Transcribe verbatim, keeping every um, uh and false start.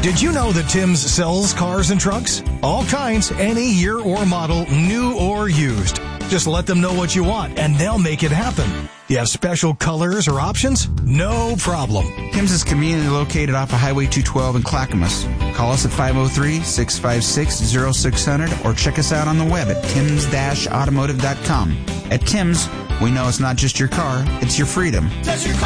Did you know that Tim's sells cars and trucks? All kinds, any year or model, new or used. Just let them know what you want, and they'll make it happen. You have special colors or options? No problem. Tim's is conveniently located off of Highway two twelve in Clackamas. Call us at five oh three, six five six, oh six hundred or check us out on the web at tims dash automotive dot com. At Tim's, we know it's not just your car, it's your freedom.